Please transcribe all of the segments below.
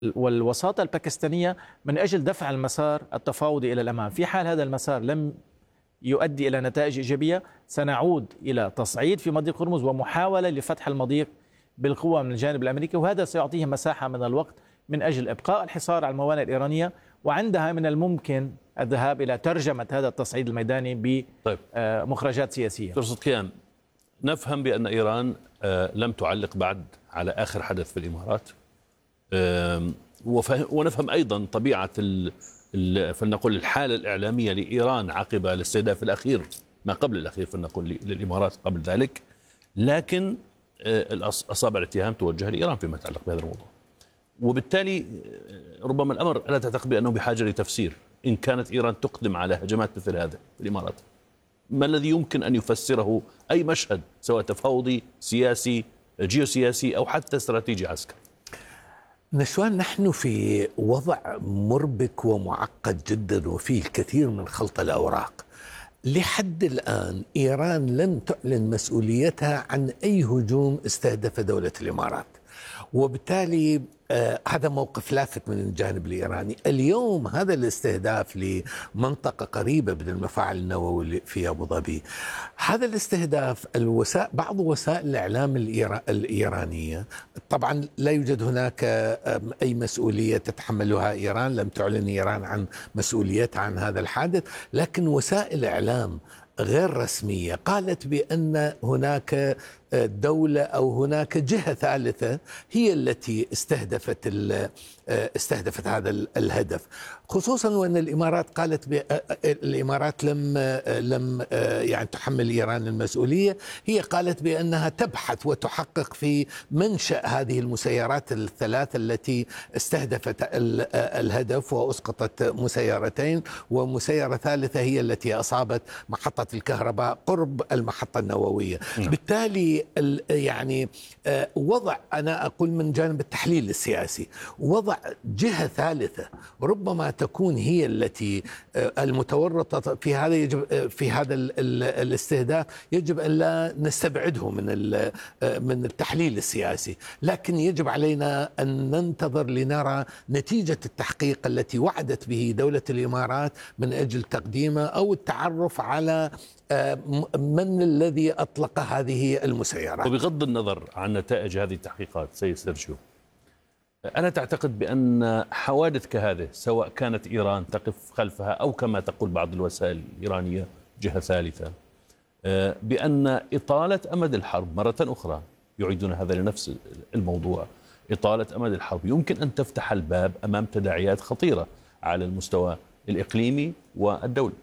والوساطة الباكستانية من أجل دفع المسار التفاوضي إلى الأمام. في حال هذا المسار لم يؤدي إلى نتائج إيجابية، سنعود إلى تصعيد في مضيق هرمز ومحاولة لفتح المضيق بالقوة من الجانب الأمريكي، وهذا سيعطيه مساحة من الوقت من أجل إبقاء الحصار على الموانئ الإيرانية، وعندها من الممكن الذهاب إلى ترجمة هذا التصعيد الميداني بمخرجات سياسية. دكتور صدقيان، نفهم بأن إيران لم تعلق بعد على آخر حدث في الإمارات، ونفهم أيضا طبيعة فلنقل الحالة الإعلامية لإيران عقب الاستهداف الأخير، ما قبل الأخير فلنقل للإمارات قبل ذلك، لكن أصابع الاتهام توجه لإيران فيما يتعلق بهذا الموضوع، وبالتالي ربما الأمر لا تعتقد بأنه بحاجة لتفسير. إن كانت إيران تقدم على هجمات مثل هذا في الإمارات، ما الذي يمكن أن يفسره أي مشهد سواء تفاوضي سياسي جيوسياسي أو حتى استراتيجي عسكري؟ نشوان، نحن في وضع مربك ومعقد جدا وفيه الكثير من خلط الأوراق. لحد الآن إيران لم تعلن مسؤوليتها عن أي هجوم استهدف دولة الإمارات، وبالتالي هذا موقف لافت من الجانب الإيراني. اليوم هذا الاستهداف لمنطقة قريبة من المفاعل النووي في أبو ظبي، هذا الاستهداف بعض وسائل الإعلام الإيرانية، طبعا لا يوجد هناك أي مسؤولية تتحملها إيران، لم تعلن إيران عن مسؤوليتها عن هذا الحادث، لكن وسائل إعلام غير رسمية قالت بأن هناك دولة أو هناك جهة ثالثة هي التي استهدفت هذا الهدف، خصوصا وأن الإمارات قالت الإمارات لم يعني تحمل إيران المسؤولية. هي قالت بأنها تبحث وتحقق في منشأ هذه المسيرات الثلاث التي استهدفت الهدف وأسقطت مسيرتين، ومسيرة ثالثة هي التي أصابت محطة الكهرباء قرب المحطة النووية. بالتالي يعني وضع، أنا أقول من جانب التحليل السياسي، وضع جهة ثالثة ربما تكون هي التي المتورطة في هذا، يجب في هذا الاستهداف يجب أن لا نستبعده من التحليل السياسي، لكن يجب علينا أن ننتظر لنرى نتيجة التحقيق التي وعدت به دولة الإمارات من أجل تقديمه أو التعرف على من الذي أطلق هذه المسيرات. وبغض النظر عن نتائج هذه التحقيقات سيد سيرجيو، ألا تعتقد بأن حوادث كهذه سواء كانت إيران تقف خلفها أو كما تقول بعض الوسائل الإيرانية جهة ثالثة، بأن إطالة أمد الحرب مرة أخرى، يعيدون هذا لنفس الموضوع، إطالة أمد الحرب يمكن أن تفتح الباب أمام تداعيات خطيرة على المستوى الإقليمي والدولي؟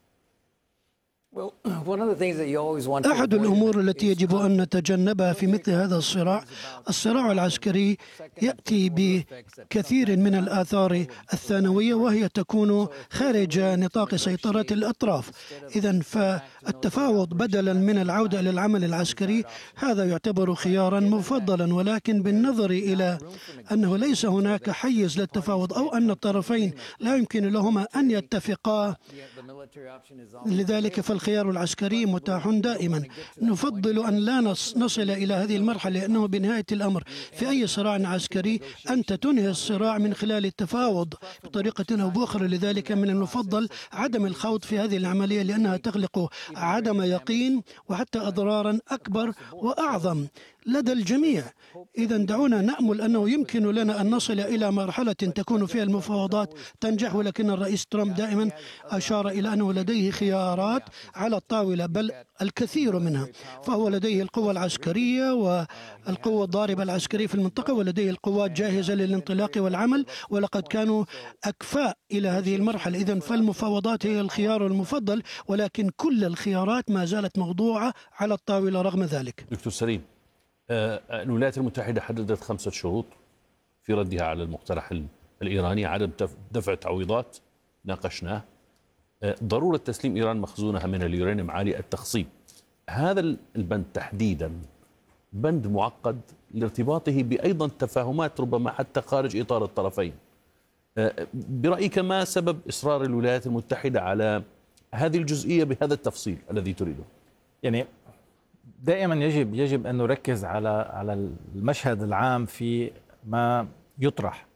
أحد الأمور التي يجب أن نتجنبها في مثل هذا الصراع العسكري يأتي بكثير من الآثار الثانوية، وهي تكون خارج نطاق سيطرة الأطراف. إذن فالتفاوض بدلا من العودة إلى العمل العسكري هذا يعتبر خيارا مفضلا، ولكن بالنظر إلى أنه ليس هناك حيز للتفاوض أو أن الطرفين لا يمكن لهما أن يتفقا، لذلك فالخيار العسكري متاح دائما. نفضل أن لا نصل إلى هذه المرحلة، لأنه بنهاية الأمر في أي صراع عسكري أنت تنهي الصراع من خلال التفاوض بطريقة أو بأخرى، لذلك من المفضل عدم الخوض في هذه العملية لأنها تخلق عدم يقين وحتى أضرارا أكبر وأعظم لدى الجميع. إذا دعونا نأمل أنه يمكن لنا أن نصل إلى مرحلة تكون فيها المفاوضات تنجح، ولكن الرئيس ترامب دائما أشار إلى أنه لديه خيارات على الطاولة، بل الكثير منها، فهو لديه القوة العسكرية والقوة الضاربة العسكرية في المنطقة، ولديه القوات جاهزة للانطلاق والعمل، ولقد كانوا أكفاء إلى هذه المرحلة. إذن فالمفاوضات هي الخيار المفضل، ولكن كل الخيارات ما زالت موضوعة على الطاولة رغم ذلك. دكتور سليم، الولايات المتحدة حددت 5 شروط في ردها على المقترح الإيراني: عدم دفع تعويضات، ناقشناه، ضرورة تسليم إيران مخزونها من اليورانيوم عالي التخصيب. هذا البند تحديدا بند معقد لارتباطه بأيضا تفاهمات ربما حتى خارج إطار الطرفين. برأيك ما سبب إصرار الولايات المتحدة على هذه الجزئية بهذا التفصيل الذي تريده؟ يعني دائما يجب أن نركز على المشهد العام في ما يطرح